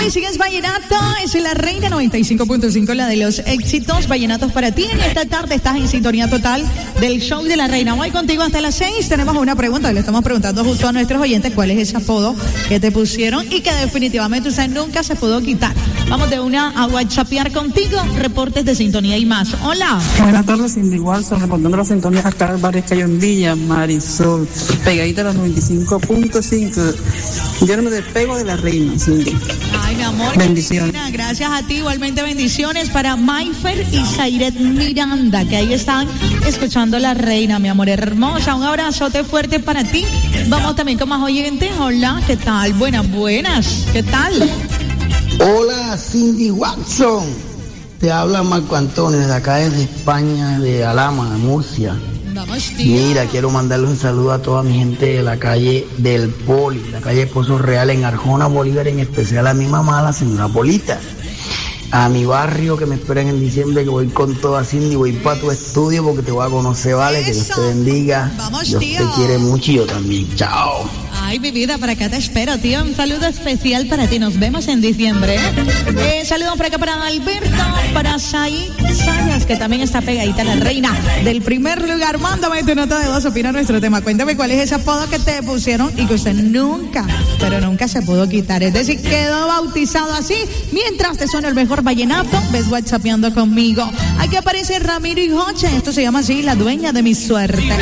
Sigues vallenato, es la Reina 95.5, la de los éxitos vallenatos para ti. En esta tarde estás en sintonía total del show de la Reina. Voy contigo hasta las 6. Tenemos una pregunta, le estamos preguntando justo a nuestros oyentes cuál es ese apodo que te pusieron y que definitivamente usted nunca se pudo quitar. Vamos de una a whatsappear contigo, reportes de sintonía y más. Hola. Buenas tardes, Cindy Watson, respondiendo a la sintonía acá al barrio Cayo en Villa, Marisol, pegadita a los 95.5. Yo no me despego de la Reina, Cindy. Ay, mi amor. Bendiciones. Gracias a ti, igualmente bendiciones para Mayfer y Zairet Miranda, que ahí están escuchando la Reina, mi amor hermosa. Un abrazote fuerte para ti. Vamos también con más oyentes. Hola, ¿qué tal? Buenas, ¿qué tal? Hola, Cindy Watson. Te habla Marco Antonio de acá desde España, de Alhama, de Murcia. Vamos, tío. Mira, quiero mandarle un saludo a toda mi gente de la calle del Poli, la calle Pozo Real en Arjona, Bolívar, en especial a mi mamá, la señora Polita. A mi barrio que me esperan en diciembre, que voy con toda, Cindy, voy para tu estudio porque te voy a conocer, ¿vale? Eso. Que Dios te bendiga. Vamos, Dios tío. te quiere mucho y yo también. Chao. Ay, mi vida, por acá te espero, tío. Un saludo especial para ti. Nos vemos en diciembre. Saludos por acá para Alberto, para Sayas, que también está pegadita la Reina del primer lugar. Mándame tu nota de voz, opina nuestro tema. Cuéntame cuál es ese apodo que te pusieron y que usted nunca se pudo quitar. Es decir, quedó bautizado así. Mientras te suena el mejor vallenato, ves whatsappeando conmigo. Aquí aparece Ramiro y Joche. Esto se llama así, la dueña de mi suerte.